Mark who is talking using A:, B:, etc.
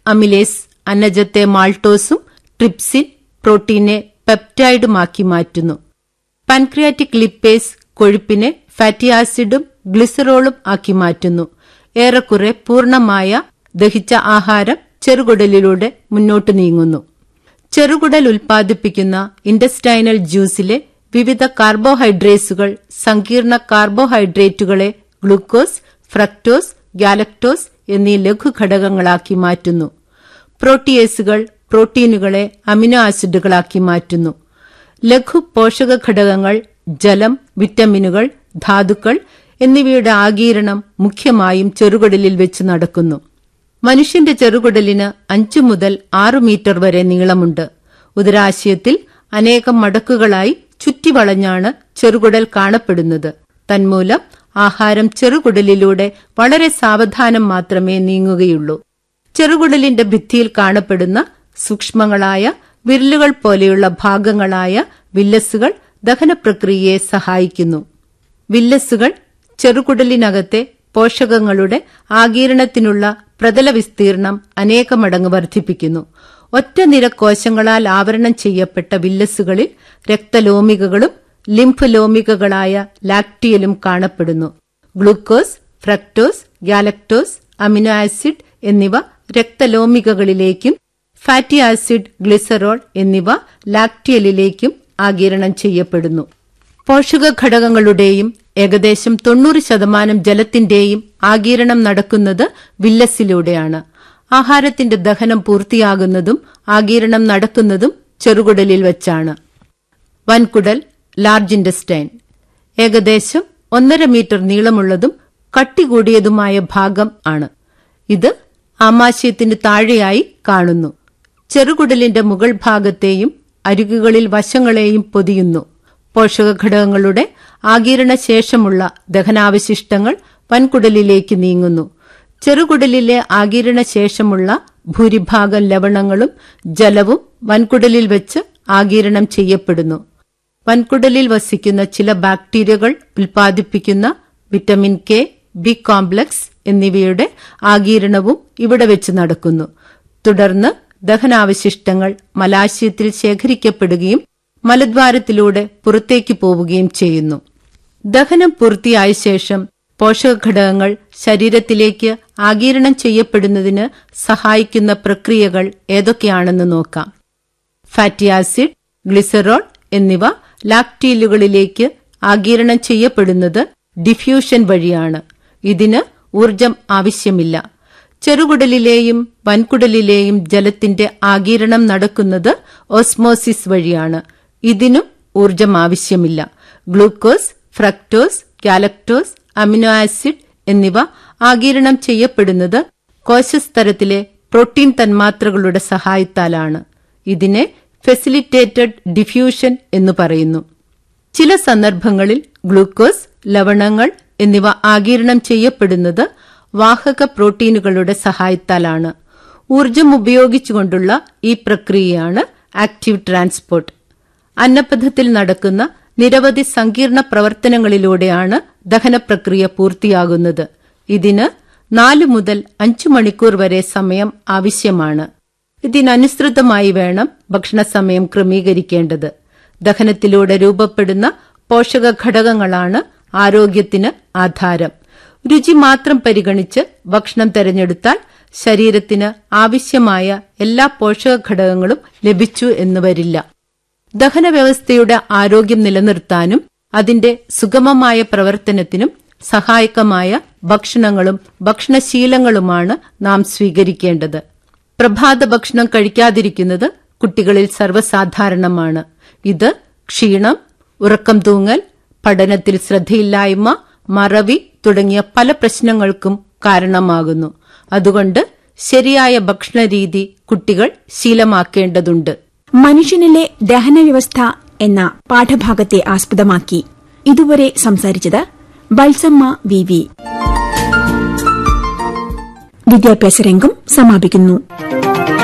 A: Amylase അന്നജത്തെ മാൾട്ടോസും trypsin പ്രോട്ടീനെ പെപ്റ്റൈഡുമാക്കി മാറ്റുന്നു. Pancreatic lipase കൊഴുപ്പിനെ fatty ആസിഡും ഗ്ലിസറോളും ആക്കി മാറ്റുന്നു. ഏറെക്കുറെ പൂർണ്ണമായ ദഹിച്ച ആഹാരം ചെറുകുടലിലൂടെ മുന്നോട്ട് നീങ്ങുന്നു. ചെറുകുടൽ ഉൽപ്പാദിപ്പിക്കുന്ന ഇൻഡസ്റ്റൈനൽ ജ്യൂസിലെ വിവിധ കാർബോഹൈഡ്രേറ്റുകൾ സങ്കീർണ കാർബോഹൈഡ്രേറ്റുകളെ ഗ്ലൂക്കോസ്, ഫ്രക്ടോസ്, ഗാലക്ടോസ് എന്നീ ലഘുഘടകങ്ങളാക്കി മാറ്റുന്നു. പ്രോട്ടിയേസുകൾ പ്രോട്ടീനുകളെ അമിനോ ആസിഡുകളാക്കി മാറ്റുന്നു. ലഘു പോഷക ഘടകങ്ങൾ ജലം, വിറ്റമിനുകൾ, ധാതുക്കൾ എന്നിവയുടെ ആഗിരണം മുഖ്യമായും ചെറുകുടലിൽ വെച്ച് നടക്കുന്നു. മനുഷ്യന്റെ ചെറുകുടലിന് 5 മുതൽ 6 മീറ്റർ വരെ നീളമുണ്ട്. ഉദരാശയത്തിൽ അനേകം മടക്കുകളായി ചുറ്റിവളഞ്ഞാണ് ചെറുകുടൽ കാണപ്പെടുന്നത്. തന്മൂലം ആഹാരം ചെറുകുടലിലൂടെ വളരെ സാവധാനം മാത്രമേ നീങ്ങുകയുള്ളൂ. ചെറുകുടലിന്റെ ഭിത്തിയിൽ കാണപ്പെടുന്ന സൂക്ഷ്മങ്ങളായ വിരലുകൾ പോലെയുള്ള ഭാഗങ്ങളായ വില്ലസുകൾ ദഹനപ്രക്രിയയെ സഹായിക്കുന്നു. വില്ലസുകൾ ചെറുകുടലിനകത്തെ പോഷകങ്ങളുടെ ആഗിരണത്തിനുള്ള പ്രതല വിസ്തീർണം അനേക മടങ്ങ് വർദ്ധിപ്പിക്കുന്നു. ഒറ്റനിര കോശങ്ങളാൽ ആവരണം ചെയ്യപ്പെട്ട വില്ലസുകളിൽ രക്തലോമികകളും ലിംഫ് ലോമികകളായ ലാക്റ്റിയലും കാണപ്പെടുന്നു. Glucose, fructose, galactose, amino acid എന്നിവ രക്തലോമികകളിലേക്കും ഫാറ്റി ആസിഡ്, ഗ്ലിസറോൾ എന്നിവ ലാക്റ്റിയലിലേക്കും ആഗിരണം ചെയ്യപ്പെടുന്നു. പോഷക ഘടകങ്ങളുടെയും ഏകദേശം 90% ജലത്തിന്റെയും ആഗിരണം നടക്കുന്നത് വില്ലസിലൂടെയാണ്. ആഹാരത്തിന്റെ ദഹനം പൂർത്തിയാകുന്നതും ആഗിരണം നടക്കുന്നതും ചെറുകുടലിൽ വച്ചാണ്. വൻകുടൽ, ലാർജ് ഇൻഡസ്റ്റൈൻ ഏകദേശം 1.5 മീറ്റർ നീളമുള്ളതും കട്ടികൂടിയതുമായ ഭാഗം ആണ്. ഇത് ആമാശയത്തിന് താഴെയായി കാണുന്നു. ചെറുകുടലിന്റെ മുകൾ ഭാഗത്തെയും അരികുകളിൽ വശങ്ങളെയും പൊതിയുന്നു. പോഷകഘടകങ്ങളുടെ ആഗിരണശേഷമുള്ള ദഹനാവശിഷ്ടങ്ങൾ വൻകുടലിലേക്ക് നീങ്ങുന്നു. ചെറുകുടലിലെ ആഗിരണശേഷമുള്ള ഭൂരിഭാഗം ലവണങ്ങളും ജലവും വൻകുടലിൽ വെച്ച് ആഗിരണം ചെയ്യപ്പെടുന്നു. വൻകുടലിൽ വസിക്കുന്ന ചില ബാക്ടീരിയകൾ ഉൽപ്പാദിപ്പിക്കുന്ന വിറ്റമിൻ കെ, ബി കോംപ്ലക്സ് എന്നിവയുടെ ആഗിരണവും ഇവിടെ വെച്ച് നടക്കുന്നു. തുടർന്ന് ദഹനാവശിഷ്ടങ്ങൾ മലാശയത്തിൽ ശേഖരിക്കപ്പെടുകയും മലദ്വാരത്തിലൂടെ പുറത്തേക്ക് പോവുകയും ചെയ്യുന്നു. ദഹനം പൂർത്തിയായ ശേഷം പോഷകഘടകങ്ങൾ ശരീരത്തിലേക്ക് ആഗിരണം ചെയ്യപ്പെടുന്നതിന് സഹായിക്കുന്ന പ്രക്രിയകൾ ഏതൊക്കെയാണെന്ന് നോക്കാം. ഫാറ്റി ആസിഡ്, ഗ്ലിസറോൾ എന്നിവ ലാക്റ്റിയലുകളിലേക്ക് ആഗിരണം ചെയ്യപ്പെടുന്നത് ഡിഫ്യൂഷൻ വഴിയാണ്. ഇതിന് ഊർജം ആവശ്യമില്ല. ചെറുകുടലിലെയും വൻകുടലിലെയും ജലത്തിന്റെ ആഗിരണം നടക്കുന്നത് ഓസ്മോസിസ് വഴിയാണ്. ഇതിനും ഊർജം ആവശ്യമില്ല. Glucose, fructose, galactose, amino acid എന്നിവ ആഗിരണം ചെയ്യപ്പെടുന്നത് കോശസ്തരത്തിലെ പ്രോട്ടീൻ തന്മാത്രകളുടെ സഹായത്താലാണ്. ഇതിനെ ഫെസിലിറ്റേറ്റഡ് ഡിഫ്യൂഷൻ എന്ന് പറയുന്നു. ചില സന്ദർഭങ്ങളിൽ ഗ്ലൂക്കോസ്, ലവണങ്ങൾ എന്നിവ ആഗിരണം ചെയ്യപ്പെടുന്നത് വാഹക പ്രോട്ടീനുകളുടെ സഹായത്താലാണ്. ഊർജം ഉപയോഗിച്ചുകൊണ്ടുള്ള ഈ പ്രക്രിയയാണ് ആക്റ്റീവ് ട്രാൻസ്പോർട്ട്. അന്നപഥത്തിൽ നടക്കുന്ന നിരവധി സങ്കീർണ പ്രവർത്തനങ്ങളിലൂടെയാണ് ദഹനപ്രക്രിയ പൂർത്തിയാകുന്നത്. ഇതിന് 4 മുതൽ 5 മണിക്കൂർ വരെ സമയം ആവശ്യമാണ്. ഇതിനനുസൃതമായി വേണം ഭക്ഷണസമയം ക്രമീകരിക്കേണ്ടത്. ദഹനത്തിലൂടെ രൂപപ്പെടുന്ന പോഷക ഘടകങ്ങളാണ് ആരോഗ്യത്തിന് ആധാരം. രുചി മാത്രം പരിഗണിച്ച് ഭക്ഷണം തെരഞ്ഞെടുത്താൽ ശരീരത്തിന് ആവശ്യമായ എല്ലാ പോഷക ഘടകങ്ങളും ലഭിച്ചു എന്ന് വരില്ല. ദഹനവ്യവസ്ഥയുടെ ആരോഗ്യം നിലനിർത്താനും അതിന്റെ സുഗമമായ പ്രവർത്തനത്തിനും സഹായകമായ ഭക്ഷണങ്ങളും ഭക്ഷണശീലങ്ങളുമാണ് നാം സ്വീകരിക്കേണ്ടത്. പ്രഭാത ഭക്ഷണം കഴിക്കാതിരിക്കുന്നത് കുട്ടികളിൽ സർവ്വസാധാരണമാണ്. ഇത് ക്ഷീണം, ഉറക്കം തൂങ്ങൽ, പഠനത്തിൽ ശ്രദ്ധയില്ലായ്മ, മറവി തുടങ്ങിയ പല പ്രശ്നങ്ങൾക്കും കാരണമാകുന്നു. അതുകൊണ്ട് ശരിയായ ഭക്ഷണരീതി കുട്ടികൾ ശീലമാക്കേണ്ടതുണ്ട്.
B: മനുഷ്യനിലെ ദഹനവ്യവസ്ഥ എന്ന പാഠഭാഗത്തെ ആസ്പദമാക്കി ഇതുവരെ സംസാരിച്ചത് ബൽസമ്മ വി. വിദ്യാഭ്യാസ രംഗം സമാപിക്കുന്നു.